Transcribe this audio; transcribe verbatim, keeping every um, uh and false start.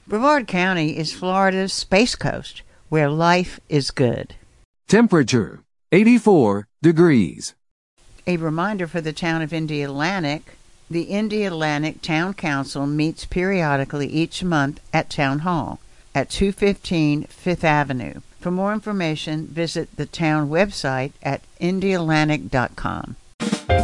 Brevard County is Florida's Space Coast, where life is good. Temperature, eighty-four degrees. A reminder for the town of Indialantic. The Indialantic Town Council meets periodically each month at Town Hall at two fifteen Fifth Avenue. For more information, visit the town website at indialantic dot com.